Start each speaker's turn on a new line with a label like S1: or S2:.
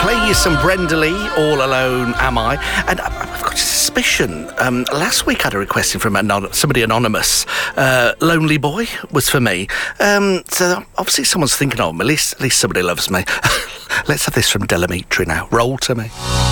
S1: Play you some Brenda Lee, All Alone Am I? And I've got a suspicion. Last week I had a request in from somebody anonymous. Lonely Boy was for me. So obviously someone's thinking of me. At least somebody loves me. Let's have this from Delamitri now. Roll to me.